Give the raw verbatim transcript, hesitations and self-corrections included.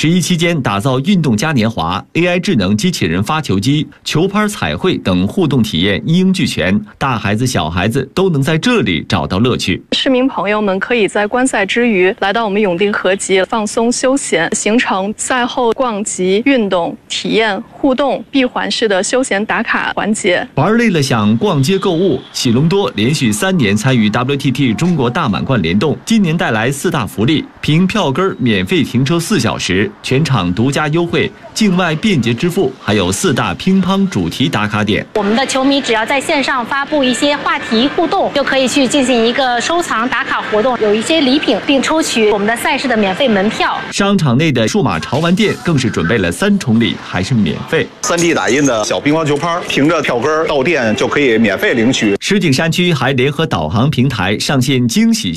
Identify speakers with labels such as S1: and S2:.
S1: 十一期间打造运动嘉年华、A I 智能机器人发球机、球拍彩绘等互动体验一应俱全，大孩子小孩子都能在这里找到乐趣。
S2: 市民朋友们可以在观赛之余来到我们永定合集放松休闲，形成赛后逛集、运动、体验、互动闭环式的休闲打卡环节。
S1: 玩累了想逛街购物，喜隆多连续三年参与 W T T 中国大满贯联动，今年带来四大福利：凭票根免费停车四小时，全场独家优惠，境外便捷支付，还有四大乒乓主题打卡点。
S3: 我们的球迷只要在线上发布一些话题互动，就可以去进行一个收藏打卡活动，有一些礼品，并抽取我们的赛事的免费门票。
S1: 商场内的数码潮玩店更是准备了三重礼，还是免费。
S4: 三 D 打印的小乒乓球拍，凭着票根到店就可以免费领取。
S1: 石景山区还联合导航平台上线惊喜